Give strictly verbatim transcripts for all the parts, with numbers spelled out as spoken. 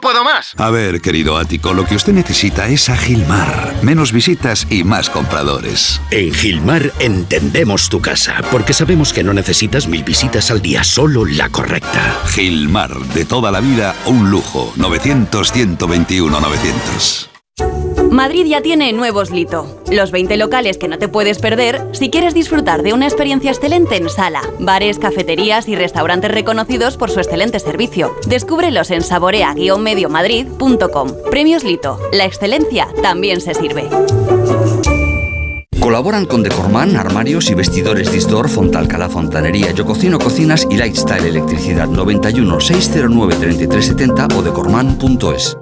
puedo más. A ver, querido Ático, lo que usted necesita es a Gilmar. Menos visitas y más compradores. En Gilmar entendemos tu casa, porque sabemos que no necesitas mil visitas al día, solo la correcta. Gilmar, de toda la vida, un lujo. novecientos, ciento veintiuno, novecientos. Madrid ya tiene nuevos Lito, los veinte locales que no te puedes perder si quieres disfrutar de una experiencia excelente en sala, bares, cafeterías y restaurantes reconocidos por su excelente servicio. Descúbrelos en saborea guion medio madrid punto com. Premios Lito, la excelencia también se sirve. Colaboran con Decorman, armarios y vestidores Disdor, Fontalcala Fontanería, Yo Cocino Cocinas y Lifestyle Electricidad. Noventa y uno, seiscientos nueve, treinta y tres setenta o decorman punto es.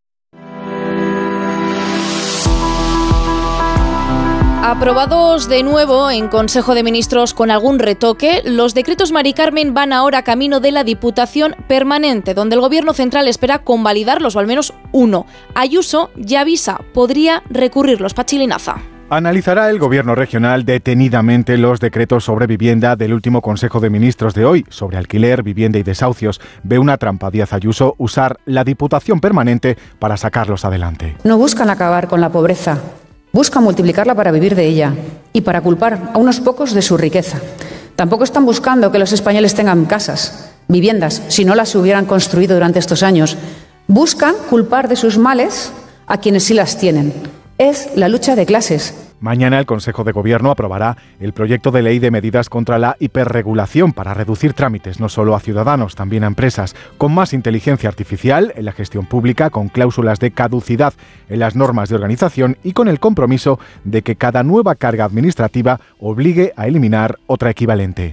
Aprobados de nuevo en Consejo de Ministros con algún retoque, los decretos Mari Carmen van ahora camino de la Diputación Permanente, donde el Gobierno Central espera convalidarlos, o al menos uno. Ayuso ya avisa, podría recurrirlos. Pachi Linaza. Analizará el Gobierno regional detenidamente los decretos sobre vivienda del último Consejo de Ministros de hoy, sobre alquiler, vivienda y desahucios. Ve una trampa Díaz Ayuso usar la Diputación Permanente para sacarlos adelante. No buscan acabar con la pobreza. Buscan multiplicarla para vivir de ella y para culpar a unos pocos de su riqueza. Tampoco están buscando que los españoles tengan casas, viviendas, si no las hubieran construido durante estos años. Buscan culpar de sus males a quienes sí las tienen. Es la lucha de clases. Mañana el Consejo de Gobierno aprobará el proyecto de ley de medidas contra la hiperregulación para reducir trámites no solo a ciudadanos, también a empresas, con más inteligencia artificial en la gestión pública, con cláusulas de caducidad en las normas de organización y con el compromiso de que cada nueva carga administrativa obligue a eliminar otra equivalente.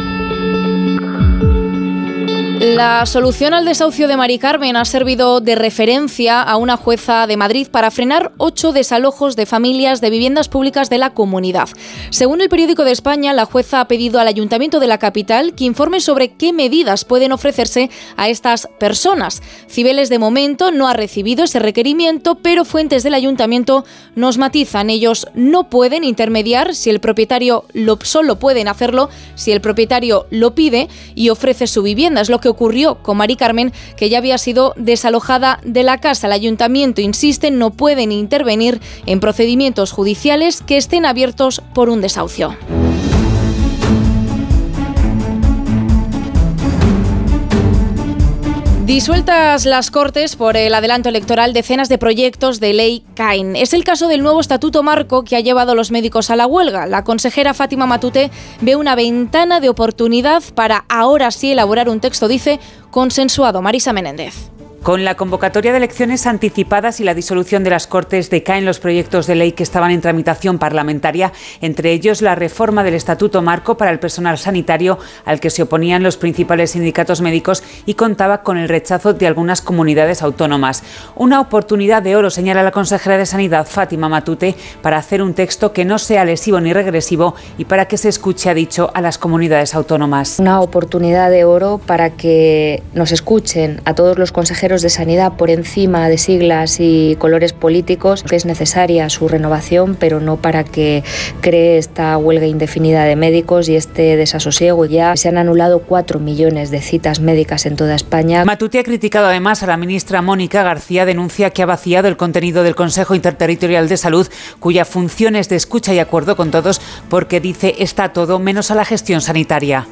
La solución al desahucio de Mari Carmen ha servido de referencia a una jueza de Madrid para frenar ocho desalojos de familias de viviendas públicas de la comunidad. Según el Periódico de España, la jueza ha pedido al Ayuntamiento de la capital que informe sobre qué medidas pueden ofrecerse a estas personas. Cibeles, de momento, no ha recibido ese requerimiento, pero fuentes del Ayuntamiento nos matizan. Ellos no pueden intermediar si el propietario lo, solo pueden hacerlo si el propietario lo pide y ofrece su vivienda. Es lo que ocurrió con Mari Carmen, que ya había sido desalojada de la casa. El Ayuntamiento insiste, no pueden intervenir en procedimientos judiciales que estén abiertos por un desahucio. Disueltas las Cortes por el adelanto electoral, decenas de proyectos de ley caen. Es el caso del nuevo Estatuto Marco que ha llevado a los médicos a la huelga. La consejera Fátima Matute ve una ventana de oportunidad para ahora sí elaborar un texto, dice, consensuado. Marisa Menéndez. Con la convocatoria de elecciones anticipadas y la disolución de las Cortes, decaen los proyectos de ley que estaban en tramitación parlamentaria, entre ellos la reforma del Estatuto Marco para el personal sanitario, al que se oponían los principales sindicatos médicos y contaba con el rechazo de algunas comunidades autónomas. Una oportunidad de oro, señala la consejera de Sanidad, Fátima Matute, para hacer un texto que no sea lesivo ni regresivo y para que se escuche, ha dicho, a las comunidades autónomas. Una oportunidad de oro para que nos escuchen a todos los consejeros de Sanidad por encima de siglas y colores políticos, que es necesaria su renovación, pero no para que cree esta huelga indefinida de médicos y este desasosiego. Ya se han anulado cuatro millones de citas médicas en toda España. Matute ha criticado además a la ministra Mónica García, denuncia que ha vaciado el contenido del Consejo Interterritorial de Salud, cuya función es de escucha y acuerdo con todos, porque dice está todo menos a la gestión sanitaria.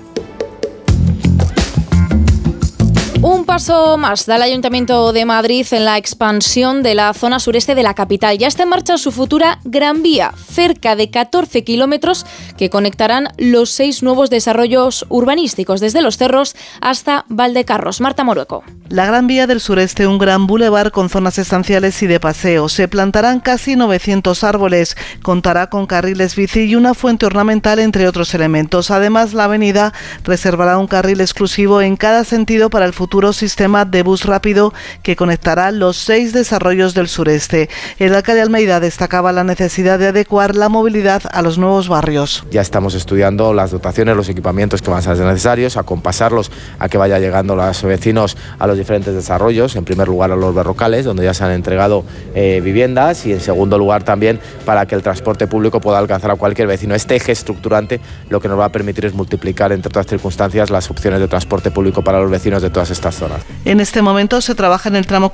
Un paso más da el Ayuntamiento de Madrid en la expansión de la zona sureste de la capital. Ya está en marcha su futura Gran Vía, cerca de catorce kilómetros que conectarán los seis nuevos desarrollos urbanísticos, desde Los Cerros hasta Valdecarros. Marta Morueco. La Gran Vía del Sureste, un gran bulevar con zonas estanciales y de paseo. Se plantarán casi novecientos árboles, contará con carriles bici y una fuente ornamental, entre otros elementos. Además, la avenida reservará un carril exclusivo en cada sentido para el futuro sistema de bus rápido que conectará los seis desarrollos del sureste. El alcalde Almeida destacaba la necesidad de adecuar la movilidad a los nuevos barrios. Ya estamos estudiando las dotaciones, los equipamientos que van a ser necesarios, acompasarlos a que vaya llegando los vecinos a los diferentes desarrollos, en primer lugar a los berrocales, donde ya se han entregado eh, viviendas, y en segundo lugar también para que el transporte público pueda alcanzar a cualquier vecino. Este eje estructurante lo que nos va a permitir es multiplicar, entre otras circunstancias, las opciones de transporte público para los vecinos de todas estas zonas. En este momento se trabaja en el tramo